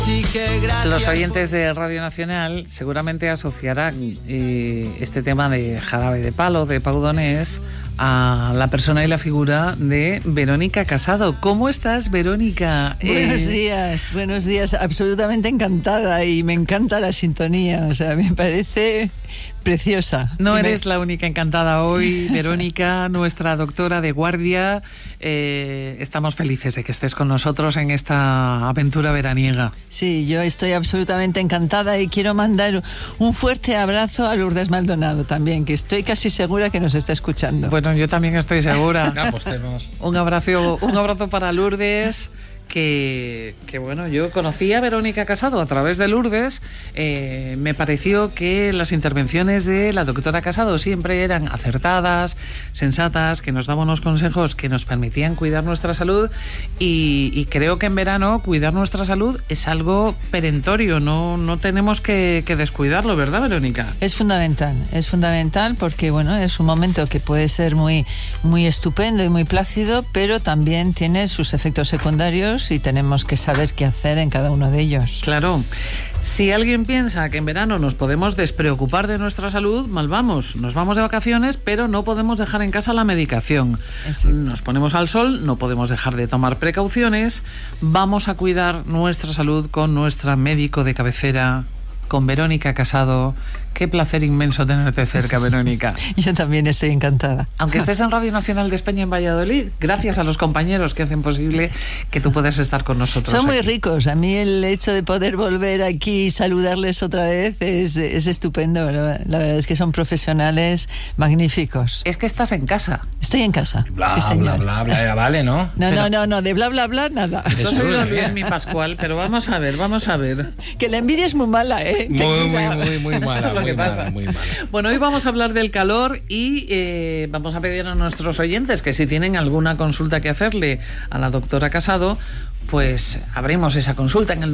Los oyentes de Radio Nacional seguramente asociarán este tema de Jarabe de Palo, de Pau Donés, a la persona y la figura de Verónica Casado. ¿Cómo estás, Verónica? Buenos días, absolutamente encantada, y me encanta la sintonía, o sea, me parece preciosa. No eres la única encantada hoy, Verónica, nuestra doctora de guardia. Estamos felices de que estés con nosotros en esta aventura veraniega. Sí, yo estoy absolutamente encantada y quiero mandar un fuerte abrazo a Lourdes Maldonado también, que estoy casi segura que nos está escuchando. Bueno, yo también estoy segura. Un abrazo para Lourdes. Que bueno, yo conocí a Verónica Casado a través de Lourdes. Me pareció que las intervenciones de la doctora Casado siempre eran acertadas, sensatas, que nos daban unos consejos que nos permitían cuidar nuestra salud, y creo que en verano cuidar nuestra salud es algo perentorio, no tenemos que descuidarlo, ¿verdad, Verónica? Es fundamental porque bueno, es un momento que puede ser muy, muy estupendo y muy plácido, pero también tiene sus efectos secundarios y tenemos que saber qué hacer en cada uno de ellos. Claro. Si alguien piensa que en verano nos podemos despreocupar de nuestra salud, mal vamos. Nos vamos de vacaciones, pero no podemos dejar en casa la medicación. Exacto. Nos ponemos al sol, no podemos dejar de tomar precauciones. Vamos a cuidar nuestra salud con nuestra médico de cabecera, con Verónica Casado. Qué placer inmenso tenerte cerca, Verónica. Yo también estoy encantada. Aunque estés en Radio Nacional de España en Valladolid, gracias a los compañeros que hacen posible que tú puedas estar con nosotros. Son muy aquí. ricos. A mí el hecho de poder volver aquí y saludarles otra vez es estupendo. La verdad es que son profesionales magníficos. Es que estás en casa. Estoy en casa. Bla, sí, señor. bla, ya vale, ¿no? No, de bla, bla, bla, nada. No soy don Luis mi Pascual, pero vamos a ver. Que la envidia es muy mala, ¿eh? Muy mala. Eso es lo que pasa. Muy mala. Bueno, hoy vamos a hablar del calor y vamos a pedir a nuestros oyentes que si tienen alguna consulta que hacerle a la doctora Casado, pues abrimos esa consulta en el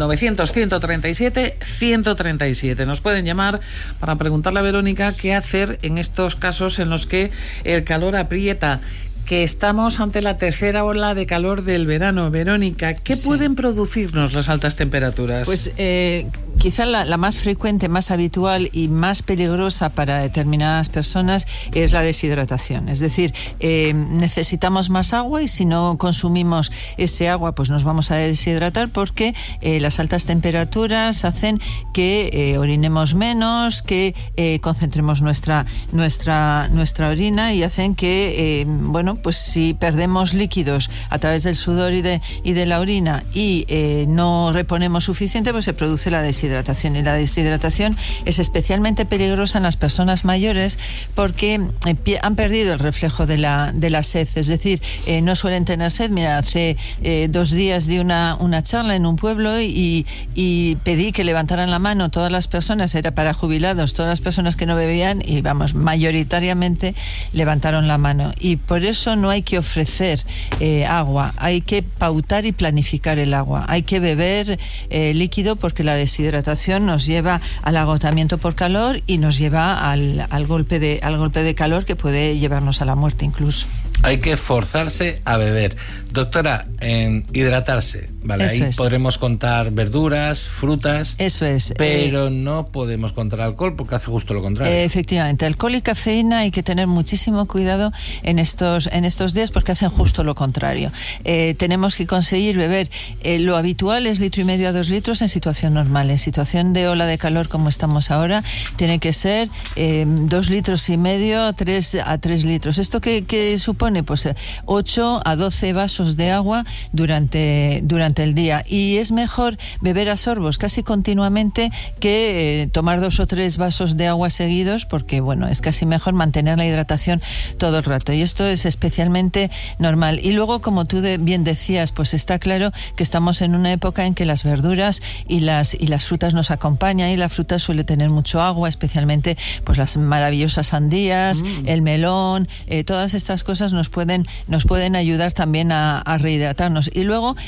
900-137-137. Nos pueden llamar para preguntarle a Verónica qué hacer en estos casos en los que el calor aprieta, que estamos ante la tercera ola de calor del verano. Verónica, ¿qué pueden producirnos las altas temperaturas? Pues quizá la más frecuente, más habitual y más peligrosa para determinadas personas es la deshidratación. Es decir, necesitamos más agua, y si no consumimos ese agua, pues nos vamos a deshidratar, porque las altas temperaturas hacen que orinemos menos, que concentremos nuestra orina, y hacen que, pues si perdemos líquidos a través del sudor y de la orina y no reponemos suficiente, pues se produce la deshidratación. Y la deshidratación es especialmente peligrosa en las personas mayores porque han perdido el reflejo de la sed. Es decir, no suelen tener sed. Mira, hace 2 días di una charla en un pueblo y pedí que levantaran la mano todas las personas, era para jubilados, todas las personas que no bebían, y mayoritariamente levantaron la mano. Y por eso no hay que ofrecer agua, hay que pautar y planificar el agua. Hay que beber líquido, porque la deshidratación nos lleva al agotamiento por calor y nos lleva al golpe de calor, que puede llevarnos a la muerte incluso. Hay que forzarse a beber. Doctora, en hidratarse, ¿vale? Eso ahí es. podremos contar verduras, frutas. Eso es. Pero no podemos contar alcohol, porque hace justo lo contrario. Efectivamente, alcohol y cafeína hay que tener muchísimo cuidado en estos días, porque hacen justo lo contrario. Tenemos que conseguir beber, lo habitual es 1,5 litros a 2 litros en situación normal. En situación de ola de calor como estamos ahora, tiene que ser 2,5 litros a 3 litros. ¿Esto qué supone? Pues 8 a 12 vasos de agua durante el día, y es mejor beber a sorbos casi continuamente que tomar 2 o 3 vasos de agua seguidos, porque bueno, es casi mejor mantener la hidratación todo el rato, y esto es especialmente normal. Y luego, como tú bien decías, pues está claro que estamos en una época en que las verduras y las frutas nos acompañan, y la fruta suele tener mucho agua, especialmente pues las maravillosas sandías, el melón, todas estas cosas nos pueden ayudar también a rehidratarnos. Y luego, a quien no le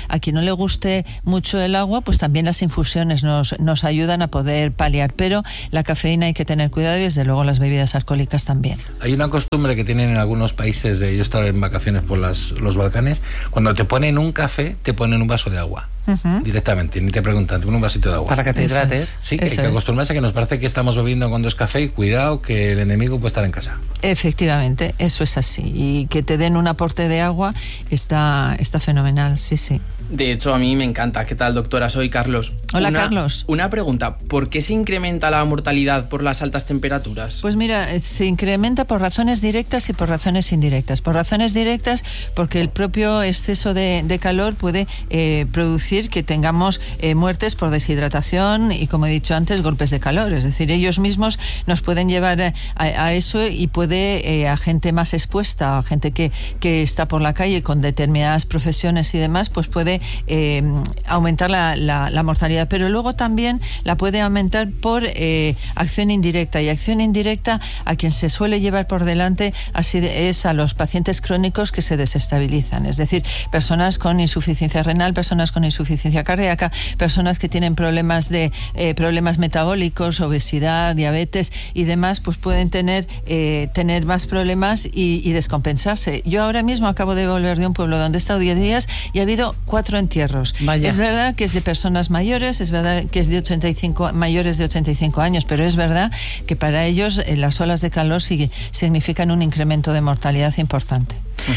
le guste mucho el agua, pues también las infusiones nos ayudan a poder paliar, pero la cafeína hay que tener cuidado y desde luego las bebidas alcohólicas también. Hay una costumbre que tienen en algunos países, yo he estado en vacaciones por los Balcanes, cuando te ponen un café, te ponen un vaso de agua. Directamente, ni te preguntan, te ponen un vasito de agua. Para que te hidrates. Sí, que acostumbrarse a que nos parece que estamos bebiendo cuando es café y cuidado que el enemigo puede estar en casa. Efectivamente, eso es así. Y que te den un aporte de agua está fenomenal, sí. De hecho, a mí me encanta. ¿Qué tal, doctora? Soy Carlos. Hola, Carlos. Una pregunta. ¿Por qué se incrementa la mortalidad por las altas temperaturas? Pues mira, se incrementa por razones directas y por razones indirectas. Por razones directas, porque el propio exceso de calor puede producir que tengamos muertes por deshidratación y, como he dicho antes, golpes de calor. Es decir, ellos mismos nos pueden llevar a eso y puede a gente más expuesta, a gente que está por la calle con determinadas profesiones y demás, pues puede aumentar la mortalidad, pero luego también la puede aumentar por acción indirecta, y acción indirecta a quien se suele llevar por delante es a los pacientes crónicos que se desestabilizan, es decir, personas con insuficiencia renal, personas con insuficiencia cardíaca, personas que tienen problemas metabólicos, obesidad, diabetes y demás, pues pueden tener más problemas y descompensarse. Yo ahora mismo acabo de volver de un pueblo donde he estado 10 días y ha habido 4 entierros. Vaya. Es verdad que es de personas mayores, es verdad que es de mayores de 85 años, pero es verdad que para ellos las olas de calor significan un incremento de mortalidad importante.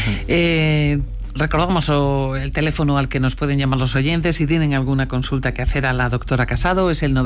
Recordamos el teléfono al que nos pueden llamar los oyentes si tienen alguna consulta que hacer a la doctora Casado, es el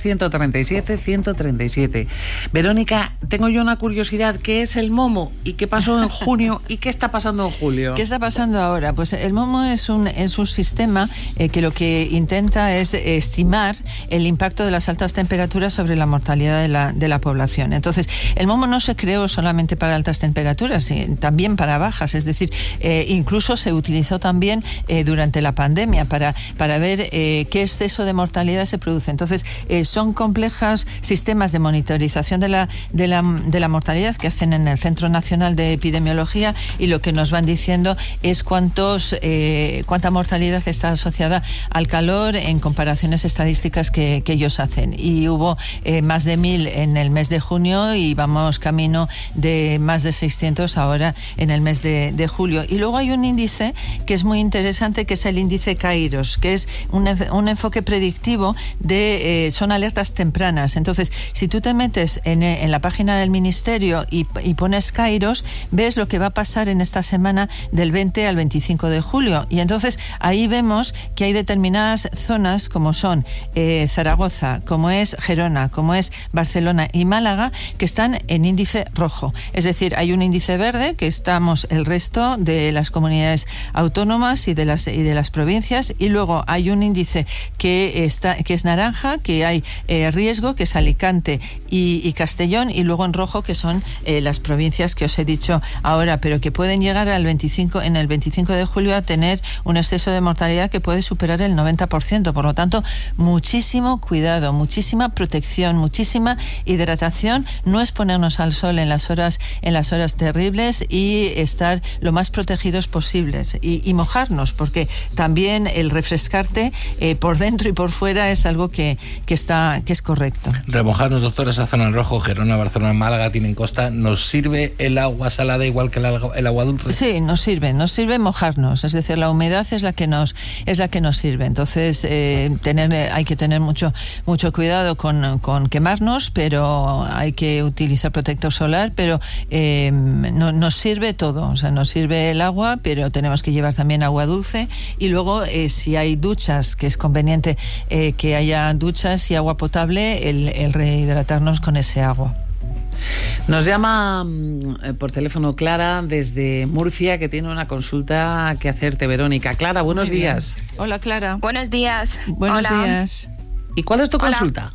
900-137-137. Verónica, tengo yo una curiosidad, ¿qué es el momo? ¿Y qué pasó en junio? ¿Y qué está pasando en julio? ¿Qué está pasando ahora? Pues el momo es un sistema que lo que intenta es estimar el impacto de las altas temperaturas sobre la mortalidad de la población. Entonces, el momo no se creó solamente para altas temperaturas, también para bajas, es decir, incluso se utilizó también durante la pandemia para ver qué exceso de mortalidad se produce. Entonces, son complejos sistemas de monitorización de la mortalidad que hacen en el Centro Nacional de Epidemiología, y lo que nos van diciendo es cuánta mortalidad está asociada al calor en comparaciones estadísticas que ellos hacen. Y hubo más de 1.000 en el mes de junio y vamos camino de más de 600 ahora en el mes de julio. Y luego hay un índice que es muy interesante, que es el índice Kairos, que es un enfoque predictivo son alertas tempranas. Entonces, si tú te metes en la página del ministerio y pones Kairos, ves lo que va a pasar en esta semana del 20 al 25 de julio. Y entonces ahí vemos que hay determinadas zonas, como son Zaragoza, como es Gerona, como es Barcelona y Málaga, que están en índice rojo. Es decir, hay un índice verde, que estamos el resto de las comunidades autónomas y de las provincias, y luego hay un índice que es naranja, que hay riesgo, que es Alicante y Castellón, y luego en rojo, que son las provincias que os he dicho ahora, pero que pueden llegar en el 25 de julio a tener un exceso de mortalidad que puede superar el 90%. Por lo tanto, muchísimo cuidado, muchísima protección, muchísima hidratación, no exponernos al sol en las horas terribles y estar lo más protegidos posibles, y mojarnos, porque también el refrescarte por dentro y por fuera es algo que es correcto. Remojarnos, doctora, esa zona en rojo, Gerona, Barcelona, Málaga tienen costa. ¿Nos sirve el agua salada igual que el agua dulce? Sí, nos sirve mojarnos, es decir, la humedad es la que nos sirve. Entonces, hay que tener mucho cuidado con quemarnos, pero hay que utilizar protector solar, pero nos sirve todo, o sea, nos sirve el agua, pero tenemos que llevar también agua dulce, y luego si hay duchas, que es conveniente que haya duchas y agua potable, el rehidratarnos con ese agua. Nos llama por teléfono Clara desde Murcia, que tiene una consulta que hacerte, Verónica. Clara, buenos días. Hola, Clara. Buenos días. Buenos días. ¿Y cuál es tu consulta?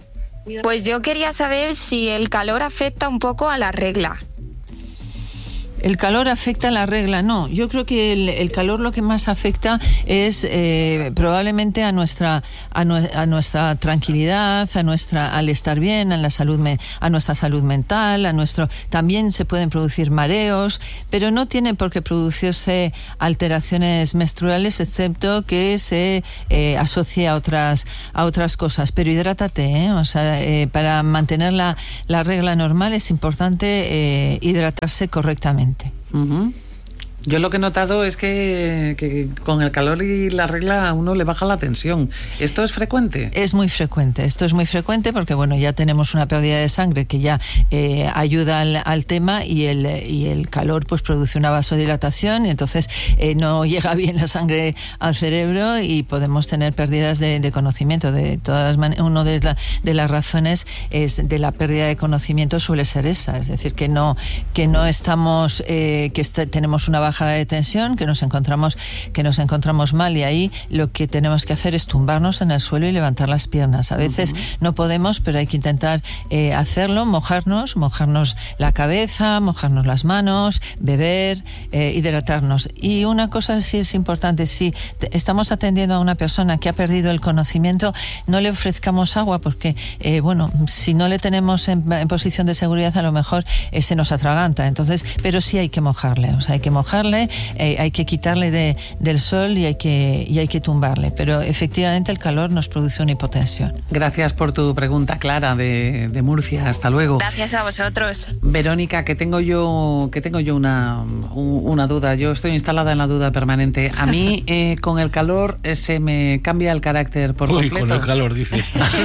Pues yo quería saber si el calor afecta un poco a la regla. ¿El calor afecta a la regla? No, yo creo que el calor lo que más afecta es probablemente a nuestra tranquilidad, al estar bien, a nuestra salud mental, también se pueden producir mareos, pero no tienen por qué producirse alteraciones menstruales, excepto que se asocie a otras cosas. Pero hidrátate, o sea, para mantener la regla normal es importante hidratarse correctamente. Uh-huh. Yo lo que he notado es que con el calor y la regla a uno le baja la tensión. ¿Esto es frecuente? Es muy frecuente. Esto es muy frecuente porque, bueno, ya tenemos una pérdida de sangre que ya ayuda al tema y el calor pues produce una vasodilatación y entonces no llega bien la sangre al cerebro y podemos tener pérdidas de conocimiento. De todas maneras, una de las razones es de la pérdida de conocimiento suele ser esa, es decir, que no estamos, tenemos una baja de tensión, que nos encontramos mal, y ahí lo que tenemos que hacer es tumbarnos en el suelo y levantar las piernas. A veces no podemos, pero hay que intentar hacerlo, mojarnos la cabeza, mojarnos las manos, beber, hidratarnos. Y una cosa sí es importante: si estamos atendiendo a una persona que ha perdido el conocimiento, no le ofrezcamos agua porque, si no le tenemos en posición de seguridad, a lo mejor se nos atraganta. Entonces, pero sí hay que mojarle, o sea, hay que mojarle, hay que quitarle del sol y hay que tumbarle, pero efectivamente el calor nos produce una hipotensión. Gracias por tu pregunta, Clara, de Murcia. Hasta luego. Gracias a vosotros. Verónica, que tengo yo una duda. Yo estoy instalada en la duda permanente. A mí con el calor se me cambia el carácter por completo. Con el calor, dice.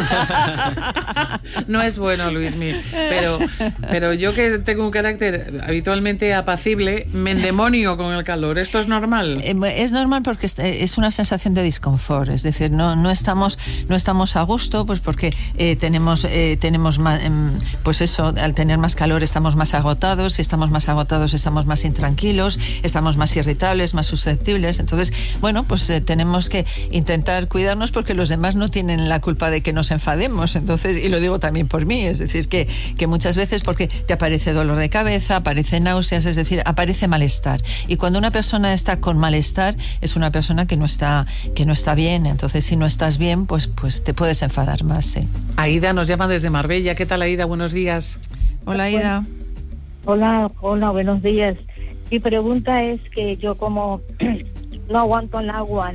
No es bueno, Luismi, pero yo que tengo un carácter habitualmente apacible, me endemonio con el calor. ¿Esto es normal? Es normal porque es una sensación de disconfort, es decir, no estamos a gusto, pues porque tenemos más, pues eso, al tener más calor estamos más agotados, si estamos más agotados estamos más intranquilos, estamos más irritables, más susceptibles. Entonces, pues tenemos que intentar cuidarnos porque los demás no tienen la culpa de que nos enfademos. Entonces, y lo digo también por mí, es decir, que muchas veces porque te aparece dolor de cabeza, aparece náuseas, es decir, aparece malestar. Y cuando una persona está con malestar, es una persona que no está bien. Entonces, si no estás bien, pues te puedes enfadar más, sí. Aida nos llama desde Marbella. ¿Qué tal, Aida? Buenos días. Hola, Aida. Hola, buenos días. Mi pregunta es que yo como no aguanto el agua,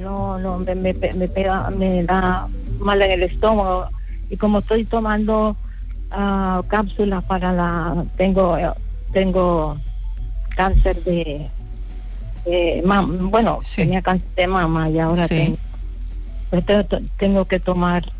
me da mal en el estómago, y como estoy tomando cápsulas tengo cáncer de mama, sí. Tenía cáncer de mama y ahora sí. tengo que tomar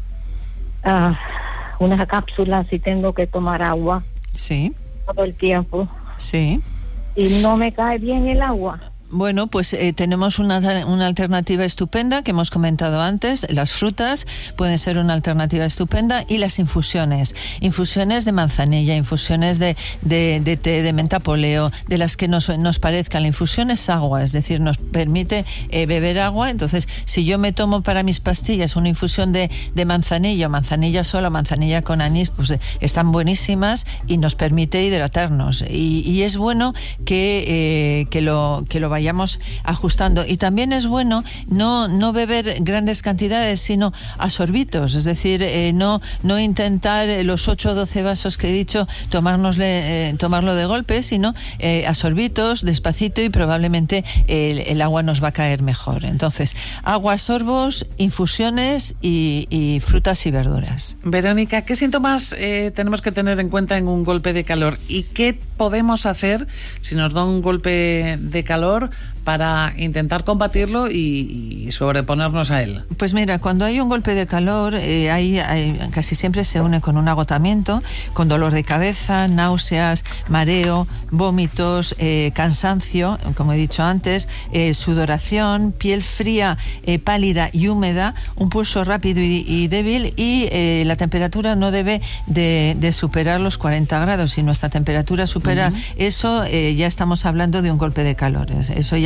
unas cápsulas y tengo que tomar agua, sí, todo el tiempo, sí, y no me cae bien el agua. Bueno, pues tenemos una alternativa estupenda que hemos comentado antes. Las frutas pueden ser una alternativa estupenda, y las infusiones de manzanilla, infusiones de té, de mentapoleo, de las que nos parezca. La infusión es agua, es decir, nos permite beber agua. Entonces, si yo me tomo para mis pastillas una infusión de manzanilla sola, manzanilla con anís, pues están buenísimas y nos permite hidratarnos. Y es bueno que lo vayamos ajustando. Y también es bueno no beber grandes cantidades, sino a sorbitos, es decir, no intentar los 8 o 12 vasos que he dicho tomarlo de golpe, sino a sorbitos, despacito, y probablemente el agua nos va a caer mejor. Entonces, agua, sorbos, infusiones y frutas y verduras. Verónica, ¿qué síntomas tenemos que tener en cuenta en un golpe de calor? ¿Y qué podemos hacer si nos da un golpe de calor para intentar combatirlo y sobreponernos a él? Pues mira, cuando hay un golpe de calor, casi siempre se une con un agotamiento, con dolor de cabeza, náuseas, mareo, vómitos, cansancio, como he dicho antes, sudoración, piel fría, pálida y húmeda, un pulso rápido y débil, y la temperatura no debe de superar los 40 grados. Si nuestra temperatura supera eso, ya estamos hablando de un golpe de calor. Eso ya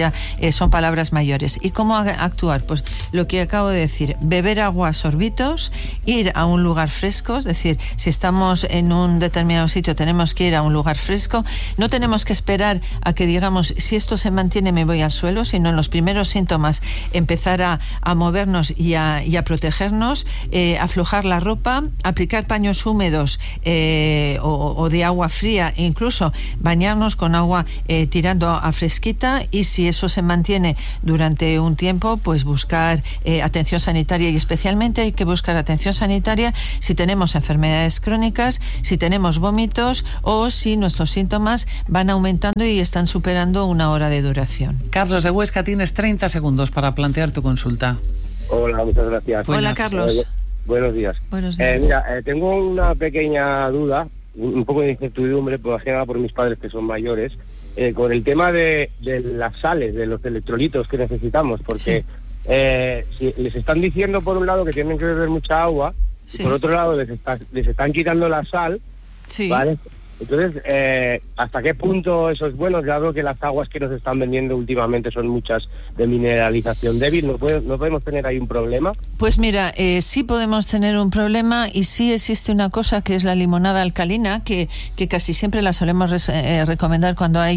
ya son palabras mayores. ¿Y cómo actuar? Pues lo que acabo de decir, beber agua a sorbitos, ir a un lugar fresco, es decir, si estamos en un determinado sitio tenemos que ir a un lugar fresco, no tenemos que esperar a que digamos, si esto se mantiene me voy al suelo, sino en los primeros síntomas empezar a movernos y a protegernos, aflojar la ropa, aplicar paños húmedos o de agua fría, e incluso bañarnos con agua tirando a fresquita, y si eso se mantiene durante un tiempo, pues buscar atención sanitaria, y especialmente hay que buscar atención sanitaria si tenemos enfermedades crónicas, si tenemos vómitos o si nuestros síntomas van aumentando y están superando una hora de duración. Carlos de Huesca, tienes 30 segundos para plantear tu consulta. Hola, muchas gracias. Hola, Carlos. Buenos días. Buenos días. Mira, tengo una pequeña duda, un poco de incertidumbre, por mis padres que son mayores, con el tema de las sales, de los electrolitos que necesitamos, porque si les están diciendo por un lado que tienen que beber mucha agua, y por otro lado les están quitando la sal, ¿vale? Entonces, ¿hasta qué punto eso es bueno? Ya veo que las aguas que nos están vendiendo últimamente son muchas de mineralización débil. ¿No podemos tener ahí un problema? Pues mira, sí podemos tener un problema, y sí existe una cosa que es la limonada alcalina, que casi siempre la solemos recomendar cuando hay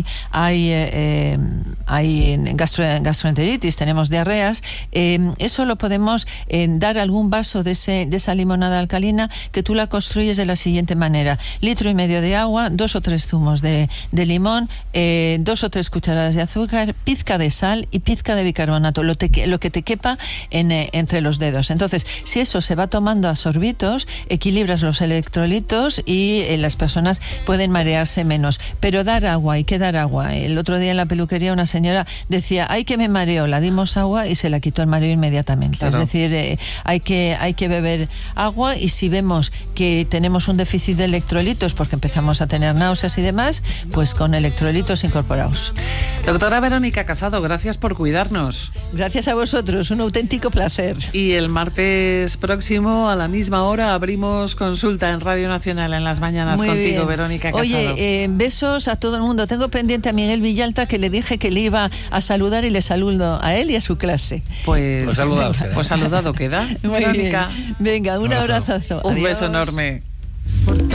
gastroenteritis, tenemos diarreas. Eso lo podemos dar algún vaso de esa limonada alcalina, que tú la construyes de la siguiente manera: 1,5 litros de agua, 2 o 3 zumos de limón, 2 o 3 cucharadas de azúcar, pizca de sal y pizca de bicarbonato, lo que te quepa entre los dedos. Entonces, si eso se va tomando a sorbitos, equilibras los electrolitos y las personas pueden marearse menos. Pero dar agua, hay que dar agua. El otro día en la peluquería una señora decía, ay, que me mareo, la dimos agua y se la quitó el mareo inmediatamente. Claro. Es decir, hay que beber agua, y si vemos que tenemos un déficit de electrolitos porque empezamos a tener náuseas y demás, pues con electrolitos incorporados. Doctora Verónica Casado, gracias por cuidarnos. Gracias a vosotros, un auténtico placer. Y el martes próximo a la misma hora abrimos consulta en Radio Nacional en las mañanas. Muy contigo, bien. Verónica Casado. Oye, besos a todo el mundo. Tengo pendiente a Miguel Villalta, que le dije que le iba a saludar, y le saludo a él y a su clase. Pues saludado queda. Verónica. Venga, un abrazazo. Un beso enorme.